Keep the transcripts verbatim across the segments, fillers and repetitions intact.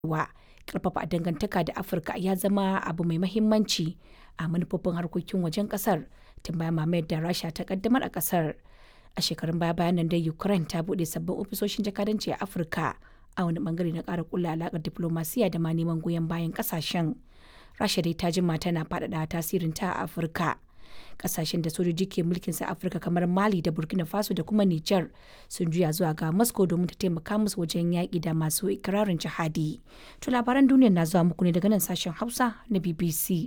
wa karfafa dangantaka da Afirka ya zama abu mai mahimmanci a manufofin harkokin wajen kasar tun bayan mamayar da Rasha ta kaddamar a kasar. A shekarun baya bayan nan dai Ukraine ta bude sabbin ofisoshin jakadanci a Afirka a wani bangare na ƙara kulla alaƙar diplomasiya da ma neman goyon bayan ƙasashen. Rasha dai ta jima tana faɗaɗa tasirinta a Afirka. Ƙasashen da sojoji ke mulkin sa Afirka kamar Mali da Burkina Faso da kuma Nijar sun juya zuwa ga Moscow domin ta taimaka musu wajen yaƙi da masu ikirarin jihadi. To labaran duniyar na zuwa muku ne daga nan sashen Hausa na B B C.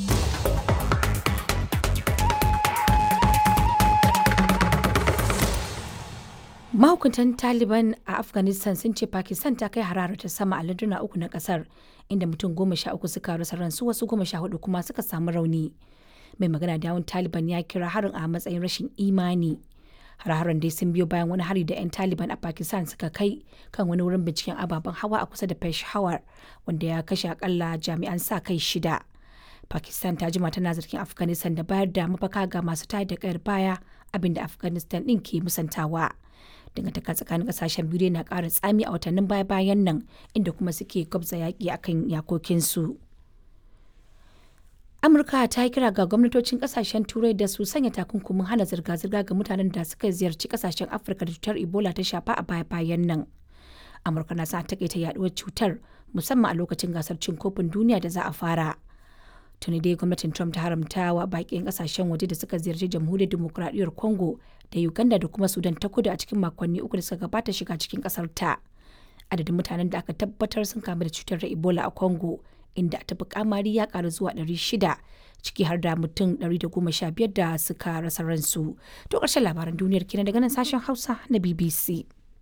Mahukuntan Taliban a Afghanistan sun ce Pakistan ta kai hararar ta sama a larduna uku na kasar, inda mutum goma sha uku suka rasa ransu wasu goma sha hudu kuma suka samu rauni. Mai magana da yawun Taliban ya kira harin a matsayin rashin imani. Har-haren dai sun biyo bayan wani hari da 'yan Taliban a Pakistan suka kai kan wani wurin binciken ababen hawa a kusa da Peshawar, wanda ya kashe akalla jami'an sa kai shida. Pakistan ta jima tana zargin Afghanistan da bayar da mafaka ga masu tayar da kayar baya, abinda Afghanistan din ke musantawa. Dangantaka tsakanin kasashen biyu na ƙara tsami a watannin baya-bayan nan, inda kuma suke gwabza yaƙi akan yakokinsu. Amurka ta yi kira ga gwamnatocin kasashen Turai da su sanya takunkumin hana zirga-zirga ga mutanen da suka ziyarci kasashen Afirka da cutar Ebola ta shafa a baya-bayan nan. Amurka na sa takaita yaduwar cutar musamman a lokacin gasar cin kofin duniya da za a fara. Tuni dai gwamnatin Trump ta haramta wa baƙin kasashen waje da suka ziyarci jamhuriyar demokuraɗiyyar Congo da Uganda da kuma Sudan ta kudu a cikin makonni uku da suka gabata shiga cikin ƙasar ta. Adadin mutanen da aka tabbatar sun kamu da cutar Ebola a Congo, inda ta fi kamari ya karu zuwa ɗari shida, ciki har da mutum ɗari da goma sha biyar da suka rasa ransu. To ƙarshen labaran duniyar kenan daga nan sashen Hausa na B B C.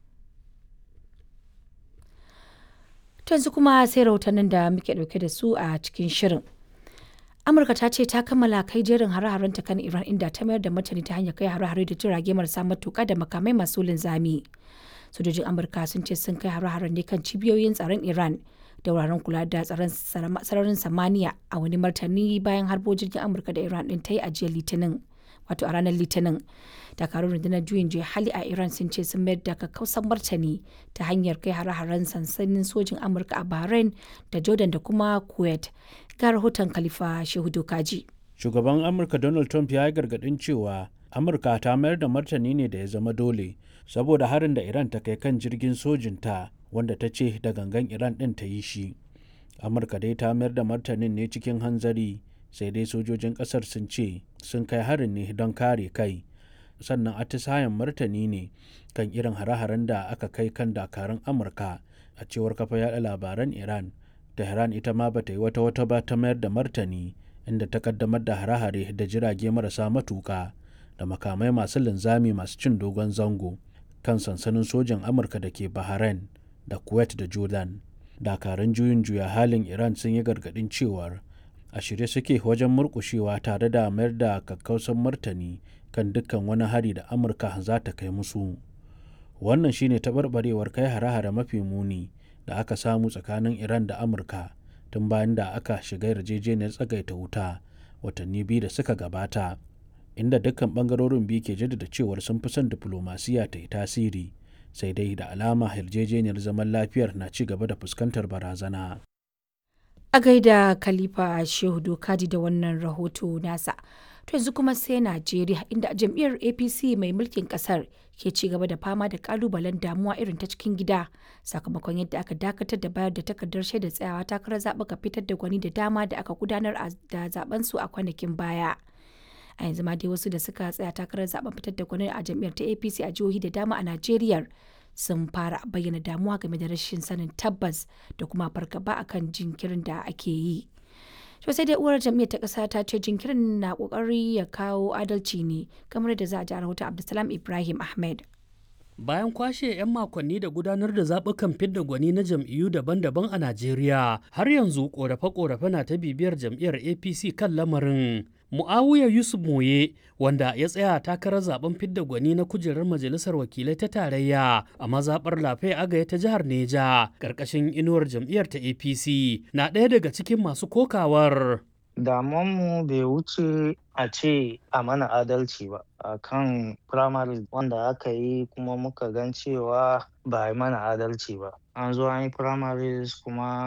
To yanzu kuma sai rahotannin da muke ɗauke da su a cikin shirin. Amurka ta ce ta kammala kai jerin hare-haren ta kan Iran, inda ta mayar da martani ta hanyar kai hare-hare da jirage marasa matuƙa da makamai masu linzami. Sojojin Amurka sun ce sun kai hare-haren ne kan cibiyoyin tsaron Iran da wuraren kula da tsaron sararin samaniya a wani martani bayan harbo jirgin Amurka da Iran din ta yi a jiya Litinin, wato a ranar Litinin. Dakarun rundunar juyin juya hali a Iran sun ce sun mayar da kakkausan martani ta hanyar kai hare-haren sansanin sojin Amurka a Bahrain da Jordan da kuma Kuwait. Ga rahoton Khalifa Shehu Dokaji. Shugaban Amurka Donald Trump ya yi gargaɗin cewa Amurka ta mayar da martani ne da ya zama dole saboda harin da Iran ta kai kan jirgin sojinta, wanda ta ce da gangan Iran ɗin ta yi shi. Amurka dai ta mayar da martanin ne cikin hanzari, sai dai sojojin ƙasar sun ce sun kai harin ne don kare kai, sannan atisayen martani ne kan irin hare-haren da aka kai kan dakarun Amurka. A cewar kafa yaɗa labaran Iran, Tehran ita ma bata yi wata wata ba ta mayar da martani, inda ta kaddamar da hare-hare da jirage marasa matuƙa da makamai masu linzami masu cin dogon zango kan sansanin sojin Amurka da ke Bahrain da Kuwait da Jordan. Dakarun juyin juya halin Iran sun yi gargaɗin cewar a shirye suke wajen murƙushewa tare da mayar da kakkausan martani kan dukkan wani hari da Amurka za ta kai musu. Wannan shine taɓarɓarewar kai hare-hare mafi muni da aka samu tsakanin Iran da Amurka tun bayan da aka shiga yarjejeniyar tsagaita wuta watanni biyu da suka gabata, inda dukkan ɓangarorin biyu ke jaddada cewar sun fi son diflomasiya ta yi tasiri. Sai dai da alama yarjejeniyar zaman lafiyar na ci gaba da fuskantar barazana. A gaida Khalifa Shehu Dokaji da wannan rahoto nasa. To yanzu kuma sai Najeriya, inda jam'iyyar A P C mai mulkin kasar ke ci gaba da fama da kalubalen damuwa irin ta cikin gida sakamakon yadda aka dakatar da bayar da takardar shaidar tsayawa takarar zaɓuka fitar da gwani da dama da aka gudanar da zaben su a kwanakin baya. A yanzu ma dai wasu da suka tsaya takarar zaben fitar da gwani a jam'iyyar ta A P C a jihohi da dama a Najeriya sun fara bayyana damuwa game da rashin sanin tabbas da kuma fargaba akan jinkirin da ake yi. To sai dai uwar jam'iyyar ta ƙasa ta ce jinkirin na ƙoƙari ya kawo adalci ne, kamar da za a ji a rahoton Abdulsalam Ibrahim Ahmed. Bayan kwashe 'yan makonni da gudanar da zaɓukan fidda gwani na jam'iyyu daban-daban a Najeriya, har yanzu ƙorafe-ƙorafe na ta bibiyar jam'iyyar A P C kan lamarin. Mu'awiya Yusuf Moye, wanda ya tsaya takarar zaben fidda gwani na kujerar majalisar wakilai ta tarayya a mazaɓar Lafe Agaya ta jihar Neja, ƙarƙashin inuwar jam'iyyar ta A P C, na ɗaya daga cikin masu kokawar. Damuwanmu bai wuce a ce a mana adalci ba a kan firamare wanda aka yi kuma muka gan cewa ba a yi mana adalci ba. An zo an yi primaries kuma